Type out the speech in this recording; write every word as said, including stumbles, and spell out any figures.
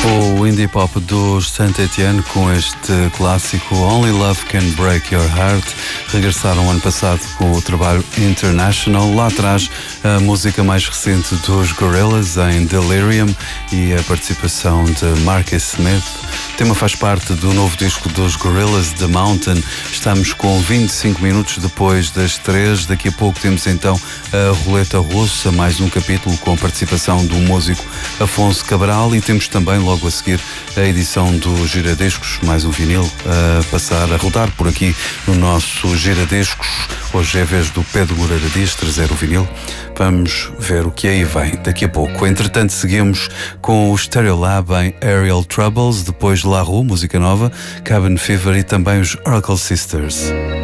O indie pop dos Saint Etienne com este clássico Only Love Can Break Your Heart. Regressaram ano passado com o trabalho International. Lá atrás a música mais recente dos Gorillaz em Delirium e a participação de Marcus Smith. O tema faz parte do novo disco dos Gorillaz, The Mountain. Estamos com vinte e cinco minutos depois das três. Daqui a pouco temos então a Roleta Russa, mais um capítulo com a participação do músico Afonso Cabral, e temos também logo a seguir a edição do Giradiscos, mais um vinil a passar a rodar por aqui no nosso Giradiscos. Hoje é a vez do Pedro Moreira Dias trazer o vinil. Vamos ver o que aí vem daqui a pouco. Entretanto, seguimos com o Stereolab em Aerial Troubles, depois La Rue, música nova, Cabin Fever e também os Oracle Sisters.